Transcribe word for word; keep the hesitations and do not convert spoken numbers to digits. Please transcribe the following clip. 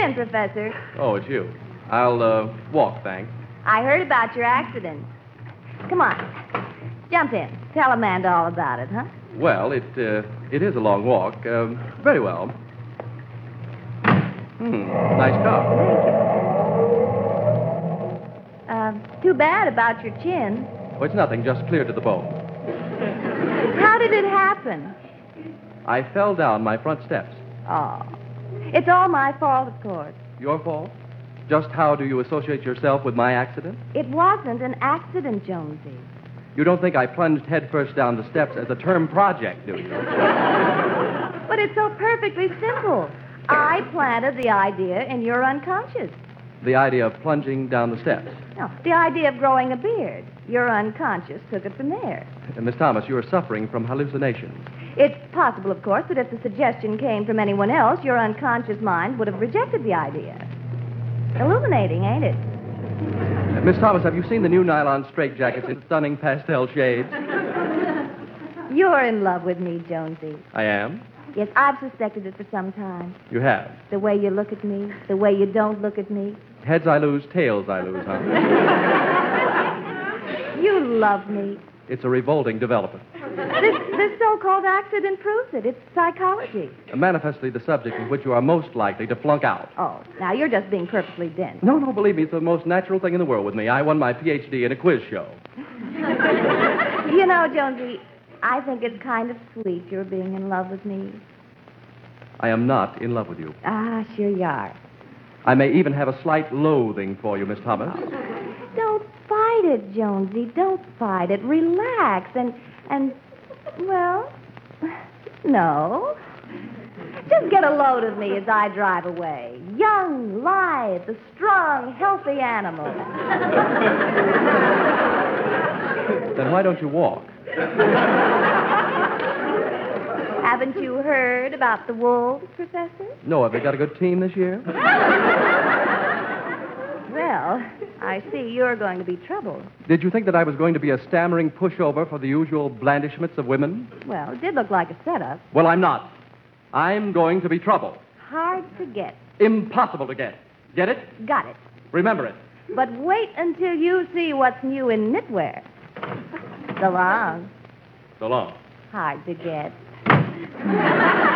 in, Professor. Oh, it's you. I'll, uh, walk, thanks. I heard about your accident. Come on. Jump in. Tell Amanda all about it, huh? Well, it, uh, it is a long walk. Um, very well. Hmm, nice car. Thank you. Um, too bad about your chin. Oh, it's nothing, just clear to the bone. How did it happen? I fell down my front steps. Oh. It's all my fault, of course. Your fault? Just how do you associate yourself with my accident? It wasn't an accident, Jonesy. You don't think I plunged headfirst down the steps as a term project, do you? But it's so perfectly simple. I planted the idea in your unconscious. The idea of plunging down the steps. No, the idea of growing a beard. Your unconscious took it from there. Uh, Miss Thomas, you are suffering from hallucinations. It's possible, of course, that if the suggestion came from anyone else, your unconscious mind would have rejected the idea. Illuminating, ain't it? Uh, Miss Thomas, have you seen the new nylon straitjackets in stunning pastel shades? You're in love with me, Jonesy. I am. Yes, I've suspected it for some time. You have. The way you look at me, the way you don't look at me. Heads I lose, tails I lose, huh? You love me. It's a revolting development. This, this so-called accident proves it. It's psychology. Uh, manifestly the subject in which you are most likely to flunk out. Oh, now you're just being perfectly dense. No, no, believe me, it's the most natural thing in the world with me. I won my P H D in a quiz show. You know, Jonesy, I think it's kind of sweet you're being in love with me. I am not in love with you. Ah, sure you are. I may even have a slight loathing for you, Miss Thomas. Don't fight it, Jonesy. Don't fight it. Relax and, and, well, no. Just get a load of me as I drive away. Young, lithe, a strong, healthy animal. Then why don't you walk? Haven't you heard about the wolves, Professor? No, have they got a good team this year? Well, I see you're going to be trouble. Did you think that I was going to be a stammering pushover for the usual blandishments of women? Well, it did look like a setup. Well, I'm not. I'm going to be trouble. Hard to get. Impossible to get. Get it? Got it. Remember it. But wait until you see what's new in knitwear. So long. So long. Hard to get.